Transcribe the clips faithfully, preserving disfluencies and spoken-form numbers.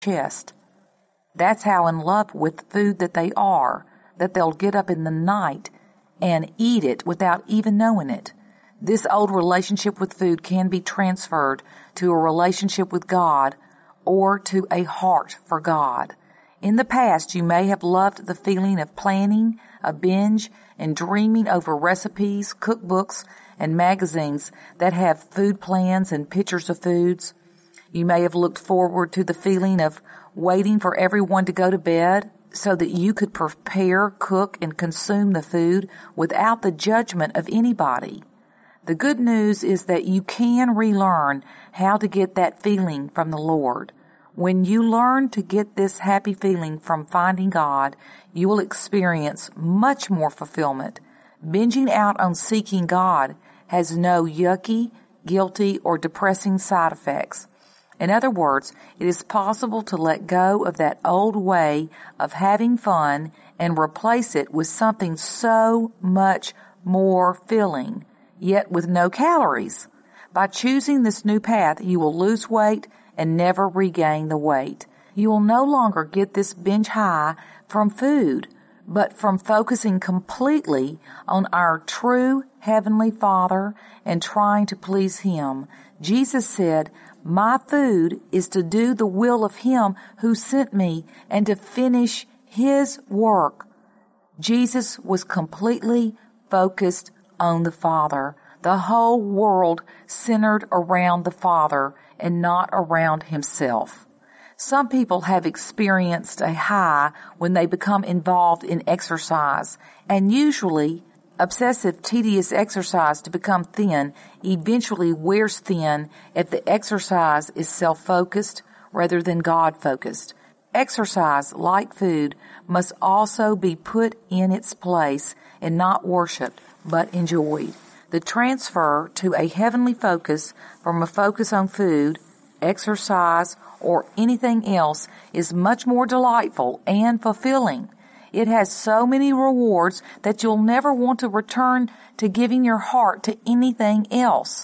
chest. That's how in love with food that they are, that they'll get up in the night and eat it without even knowing it. This old relationship with food can be transferred to a relationship with God or to a heart for God. In the past, you may have loved the feeling of planning a binge and dreaming over recipes, cookbooks, and magazines that have food plans and pictures of foods. You may have looked forward to the feeling of waiting for everyone to go to bed so that you could prepare, cook, and consume the food without the judgment of anybody. The good news is that you can relearn how to get that feeling from the Lord. When you learn to get this happy feeling from finding God, you will experience much more fulfillment. Binging out on seeking God has no yucky, guilty, or depressing side effects. In other words, it is possible to let go of that old way of having fun and replace it with something so much more filling, yet with no calories. By choosing this new path, you will lose weight and never regain the weight. You will no longer get this binge high from food, but from focusing completely on our true Heavenly Father and trying to please Him. Jesus said, "My food is to do the will of Him who sent me and to finish His work." Jesus was completely focused on the Father. The whole world centered around the Father and not around Himself. Some people have experienced a high when they become involved in exercise, and usually obsessive, tedious exercise to become thin eventually wears thin if the exercise is self-focused rather than God-focused. Exercise, like food, must also be put in its place and not worshipped, but enjoyed. The transfer to a heavenly focus from a focus on food, exercise, or anything else is much more delightful and fulfilling. It has so many rewards that you'll never want to return to giving your heart to anything else.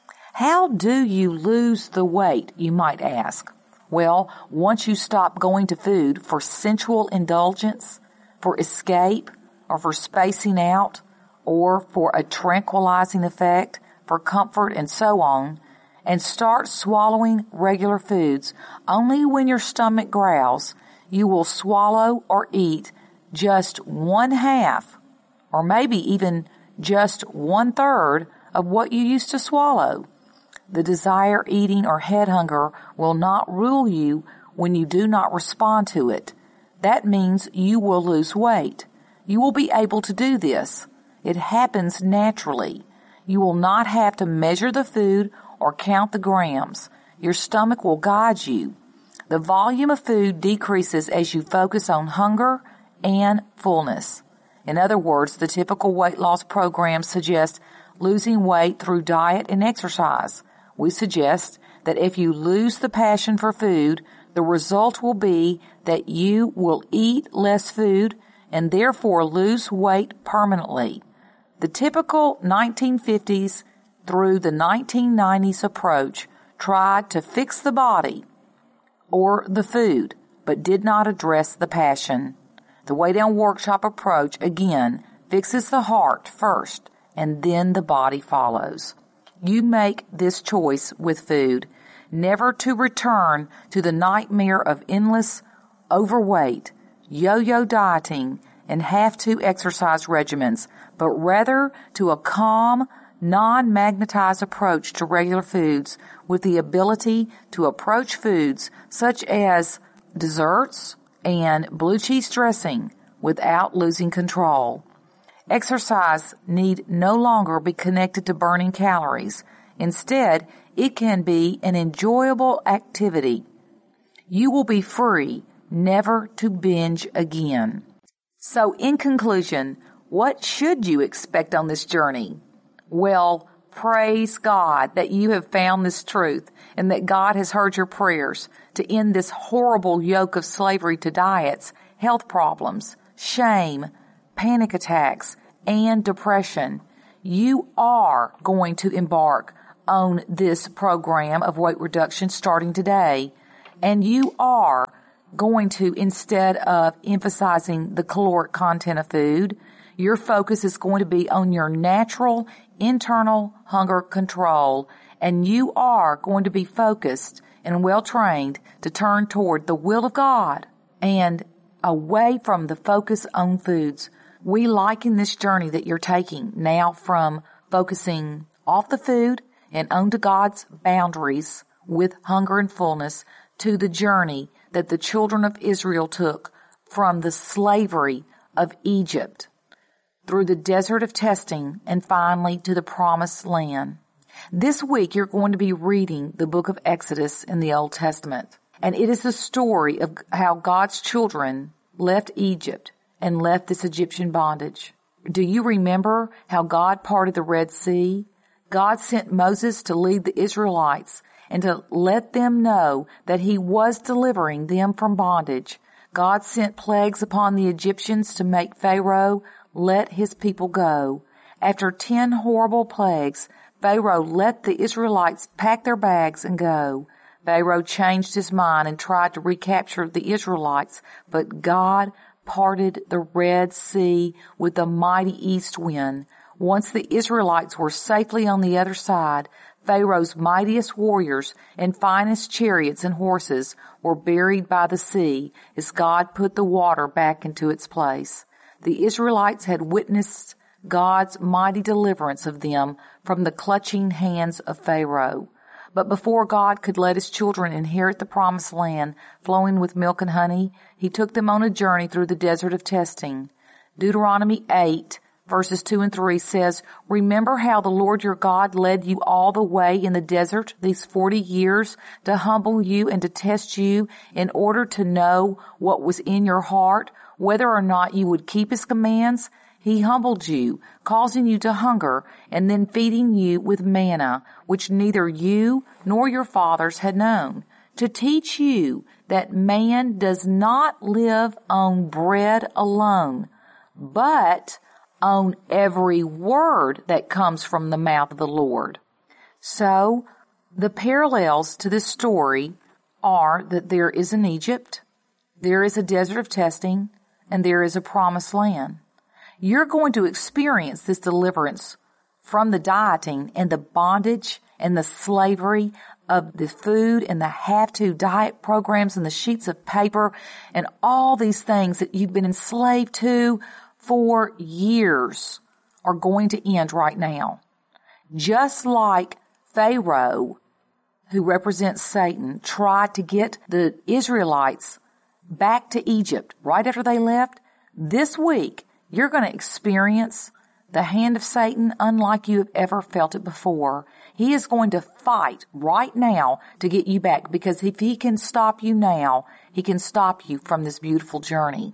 How do you lose the weight, you might ask? Well, once you stop going to food for sensual indulgence, for escape, or for spacing out, or for a tranquilizing effect, for comfort, and so on, and start swallowing regular foods, only when your stomach growls, you will swallow or eat just one half, or maybe even just one third of what you used to swallow. The desire, eating, or head hunger will not rule you when you do not respond to it. That means you will lose weight. You will be able to do this. It happens naturally. You will not have to measure the food or count the grams. Your stomach will guide you. The volume of food decreases as you focus on hunger and fullness. In other words, the typical weight loss program suggests losing weight through diet and exercise. We suggest that if you lose the passion for food, the result will be that you will eat less food and therefore lose weight permanently. The typical nineteen fifties through the nineteen nineties approach tried to fix the body or the food, but did not address the passion. The Way Down Workshop approach, again, fixes the heart first, and then the body follows. You make this choice with food, never to return to the nightmare of endless overweight, yo-yo dieting, and have-to exercise regimens, but rather to a calm, non-magnetized approach to regular foods with the ability to approach foods such as desserts and blue cheese dressing without losing control. Exercise need no longer be connected to burning calories. Instead, it can be an enjoyable activity. You will be free never to binge again. So, in conclusion, what should you expect on this journey? Well, praise God that you have found this truth and that God has heard your prayers to end this horrible yoke of slavery to diets, health problems, shame, panic attacks, and depression. You are going to embark on this program of weight reduction starting today. And you are going to, instead of emphasizing the caloric content of food, your focus is going to be on your natural internal hunger control, and you are going to be focused and well trained to turn toward the will of God and away from the focus on foods. We liken this journey that you're taking now from focusing off the food and onto God's boundaries with hunger and fullness to the journey that the children of Israel took from the slavery of Egypt through the desert of testing and finally to the promised land. This week you're going to be reading the book of Exodus in the Old Testament, and it is the story of how God's children left Egypt and left this Egyptian bondage. Do you remember how God parted the Red Sea? God sent Moses to lead the Israelites and to let them know that he was delivering them from bondage. God sent plagues upon the Egyptians to make Pharaoh let his people go. After ten horrible plagues, Pharaoh let the Israelites pack their bags and go. Pharaoh changed his mind and tried to recapture the Israelites, but God parted the Red Sea with a mighty east wind. Once the Israelites were safely on the other side, Pharaoh's mightiest warriors and finest chariots and horses were buried by the sea as God put the water back into its place. The Israelites had witnessed God's mighty deliverance of them from the clutching hands of Pharaoh. But before God could let his children inherit the promised land flowing with milk and honey, he took them on a journey through the desert of testing. Deuteronomy eight, verses two and three says, "Remember how the Lord your God led you all the way in the desert these forty years to humble you and to test you in order to know what was in your heart, whether or not you would keep his commands? He humbled you, causing you to hunger, and then feeding you with manna, which neither you nor your fathers had known, to teach you that man does not live on bread alone, but on every word that comes from the mouth of the Lord." So, the parallels to this story are that there is an Egypt, there is a desert of testing, and there is a promised land. You're going to experience this deliverance from the dieting and the bondage and the slavery of the food and the have-to diet programs and the sheets of paper and all these things that you've been enslaved to for years are going to end right now. Just like Pharaoh, who represents Satan, tried to get the Israelites back to Egypt right after they left, this week you're going to experience the hand of Satan unlike you have ever felt it before. He is going to fight right now to get you back, because if he can stop you now, he can stop you from this beautiful journey.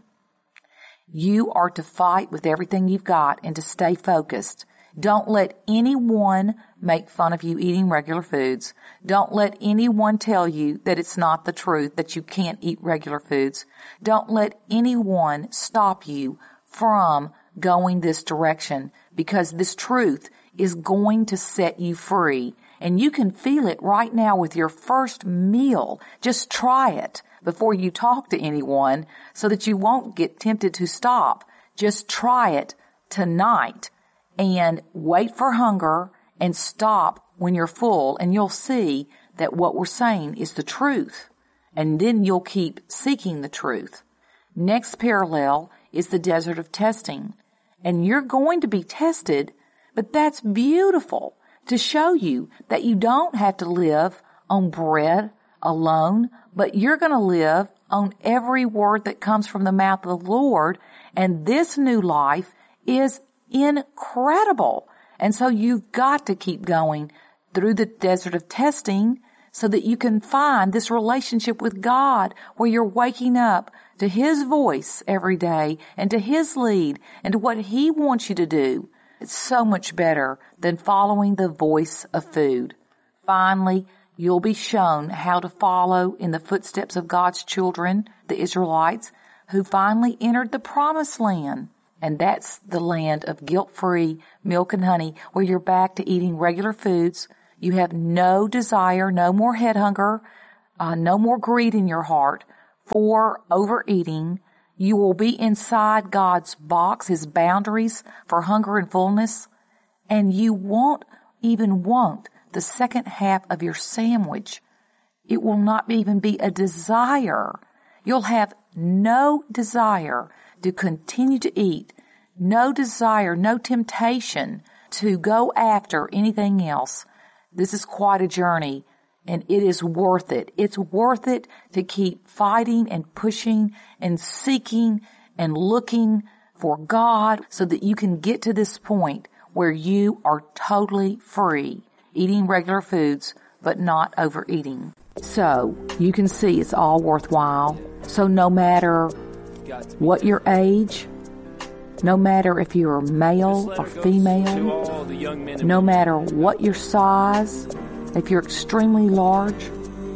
You are to fight with everything you've got and to stay focused. Don't let anyone make fun of you eating regular foods. Don't let anyone tell you that it's not the truth, that you can't eat regular foods. Don't let anyone stop you from going this direction, because this truth is going to set you free. And you can feel it right now with your first meal. Just try it before you talk to anyone so that you won't get tempted to stop. Just try it tonight and wait for hunger and stop when you're full, and you'll see that what we're saying is the truth. And then you'll keep seeking the truth. Next parallel is the desert of testing. And you're going to be tested, but that's beautiful to show you that you don't have to live on bread alone, but you're going to live on every word that comes from the mouth of the Lord. And this new life is incredible. And so you've got to keep going through the desert of testing so that you can find this relationship with God where you're waking up to his voice every day and to his lead and to what he wants you to do. It's so much better than following the voice of food. Finally, you'll be shown how to follow in the footsteps of God's children, the Israelites, who finally entered the promised land. And that's the land of guilt-free milk and honey, where you're back to eating regular foods. You have no desire, no more head hunger, Uh, no more greed in your heart for overeating. You will be inside God's box, His boundaries for hunger and fullness, and you won't even want the second half of your sandwich. It will not even be a desire. You'll have no desire to continue to eat, no desire, no temptation to go after anything else. This is quite a journey, and it is worth it. It's worth it to keep fighting and pushing and seeking and looking for God so that you can get to this point where you are totally free, eating regular foods, but not overeating. So you can see it's all worthwhile. So no matter what your age, no matter if you're male or female, no matter what your size, if you're extremely large,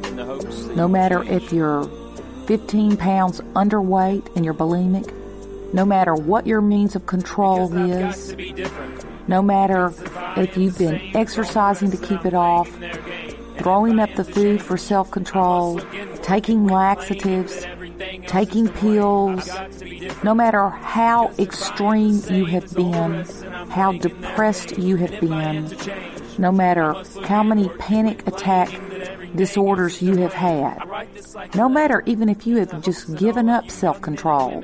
no matter if you're fifteen pounds underweight and you're bulimic, no matter what your means of control is, no matter if you've been exercising to keep it off, throwing up the food for self-control, taking laxatives, taking pills, no matter how extreme you have been, how depressed you have been, no matter how many panic attack disorders you have had, no matter even if you have just given up self-control,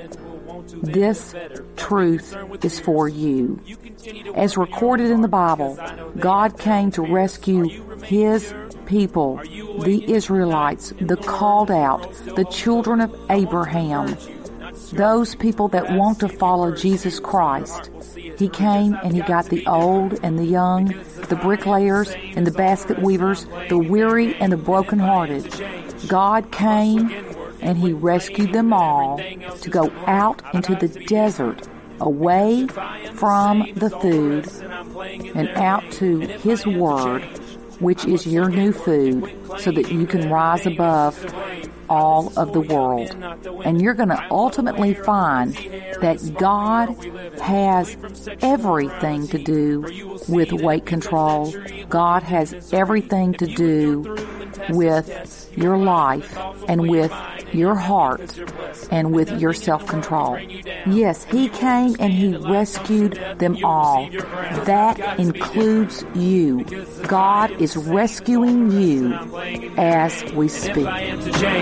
this truth is for you. As recorded in the Bible, God came to rescue His people, the Israelites, the called out, the children of Abraham, those people that want to follow Jesus Christ. He came and He got the old and the young, the bricklayers and the basket weavers, the weary and the brokenhearted. God came and He rescued them all to go out into the desert, away from the food, and out to His Word, which is your new food, so that you can rise above all of the world. And you're going to ultimately find that God has everything to do with weight control. God has everything to do with your life and with your heart and with your self-control. Yes, He came and He rescued them all. That includes you. God is rescuing you as we speak.